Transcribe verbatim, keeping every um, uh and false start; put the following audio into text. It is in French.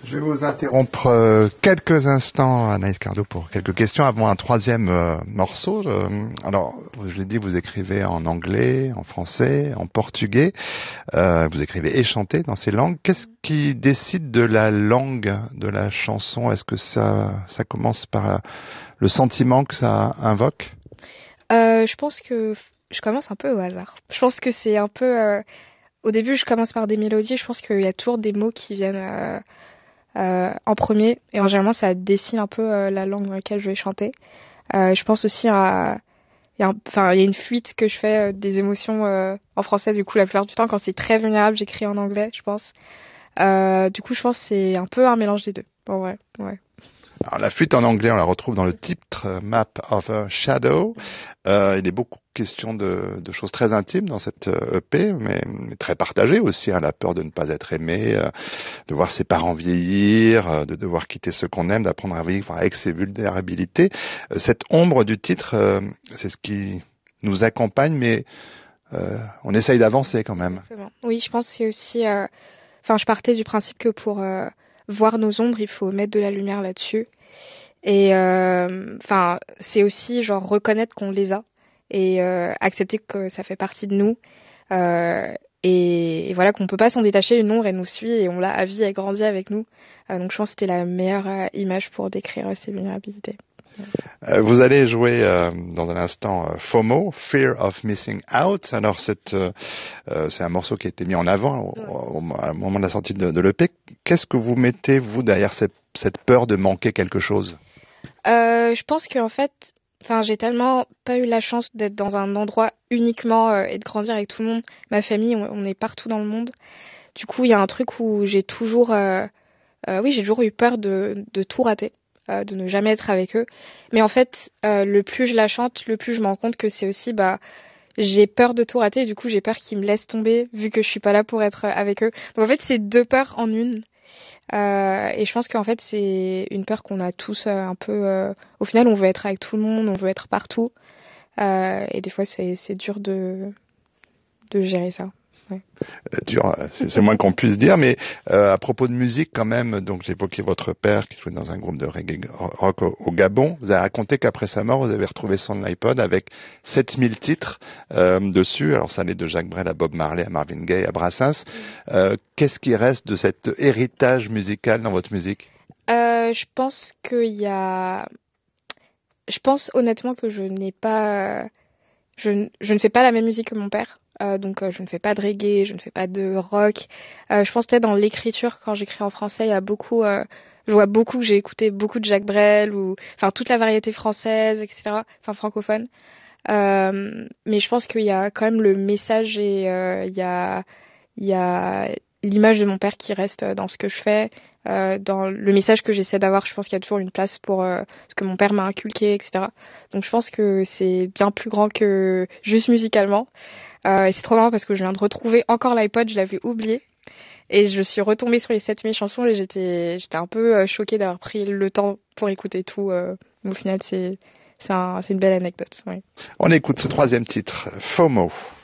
Je vais vous interrompre euh, quelques instants, Anaïs Cardo, pour quelques questions avant un troisième euh, morceau. Euh, alors, je l'ai dit, vous écrivez en anglais, en français, en portugais. Euh, vous écrivez et chantez dans ces langues. Qu'est-ce qui décide de la langue de la chanson? Est-ce que ça, ça commence par le sentiment que ça invoque? euh, Je pense que je commence un peu au hasard. Je pense que c'est un peu... Euh, au début, je commence par des mélodies. Je pense qu'il y a toujours des mots qui viennent... Euh, Euh, en premier, et en général ça dessine un peu euh, la langue dans laquelle je vais chanter. Euh, je pense aussi à, il y a, enfin il y a une fuite que je fais euh, des émotions euh, en français. Du coup, la plupart du temps, quand c'est très vulnérable, j'écris en anglais, je pense. Euh, du coup, je pense que c'est un peu un mélange des deux. Bon, ouais, ouais. Alors, la fuite en anglais, on la retrouve dans le titre Map of a Shadow. Euh, il est beaucoup question de, de choses très intimes dans cette E P, mais, mais très partagées aussi. Hein, la peur de ne pas être aimé, euh, de voir ses parents vieillir, euh, de devoir quitter ceux qu'on aime, d'apprendre à vivre avec ses vulnérabilités. Euh, cette ombre du titre, euh, c'est ce qui nous accompagne, mais euh, on essaye d'avancer quand même. Exactement. Oui, je pense que c'est aussi... Euh... Enfin, je partais du principe que pour euh, voir nos ombres, il faut mettre de la lumière là-dessus. Et enfin, euh, c'est aussi genre reconnaître qu'on les a et euh, accepter que ça fait partie de nous. Euh, et, et voilà, qu'on peut pas s'en détacher. Une ombre, elle nous suit et on l'a à vie, elle grandit avec nous. Euh, donc je pense que c'était la meilleure euh, image pour décrire euh, ces vulnérabilités. Euh, vous allez jouer euh, dans un instant euh, FOMO, Fear of Missing Out. Alors c'est euh, euh, c'est un morceau qui a été mis en avant au, au, au moment de la sortie de, de l'E P. Qu'est-ce que vous mettez vous derrière cette, cette peur de manquer quelque chose? euh, Je pense qu'en fait, enfin, j'ai tellement pas eu la chance d'être dans un endroit uniquement euh, et de grandir avec tout le monde. Ma famille, on, on est partout dans le monde. Du coup, il y a un truc où j'ai toujours, euh, euh, oui, j'ai toujours eu peur de, de tout rater. Euh, de ne jamais être avec eux. Mais en fait, euh, le plus je la chante, le plus je me rends compte que c'est aussi, bah, j'ai peur de tout rater, et du coup, j'ai peur qu'ils me laissent tomber, vu que je suis pas là pour être avec eux. Donc en fait, c'est deux peurs en une. Euh, et je pense qu'en fait, c'est une peur qu'on a tous euh, un peu... Euh, au final, on veut être avec tout le monde, on veut être partout. Euh, et des fois, c'est, c'est dur de, de gérer ça. Ouais. Dur, c'est, c'est moins qu'on puisse dire, mais euh, à propos de musique quand même, donc j'évoquais votre père qui jouait dans un groupe de reggae rock au, au Gabon. Vous avez raconté qu'après sa mort, vous avez retrouvé son iPod avec sept mille titres euh, dessus. Alors ça allait de Jacques Brel à Bob Marley, à Marvin Gaye, à Brassens. Euh, qu'est-ce qui reste de cet héritage musical dans votre musique? euh, Je pense qu'il y a... Je pense honnêtement que je n'ai pas... Je, je ne fais pas la même musique que mon père. Euh, donc euh, je ne fais pas de reggae, je ne fais pas de rock. Euh, je pense peut-être dans l'écriture, quand j'écris en français, il y a beaucoup... Euh, je vois beaucoup que j'ai écouté beaucoup de Jacques Brel, ou enfin toute la variété française, et cetera. Enfin francophone. Euh, mais je pense qu'il y a quand même le message et euh, il y a, il y a l'image de mon père qui reste dans ce que je fais. Euh, dans le message que j'essaie d'avoir, je pense qu'il y a toujours une place pour euh, ce que mon père m'a inculqué, et cetera. Donc je pense que c'est bien plus grand que juste musicalement. Euh, et c'est trop marrant parce que je viens de retrouver encore l'iPod, je l'avais oublié. Et je suis retombée sur les sept mille chansons et j'étais, j'étais un peu euh, choquée d'avoir pris le temps pour écouter tout. Euh, mais au final, c'est, c'est, un, c'est une belle anecdote. Ouais. On écoute ce troisième titre, FOMO.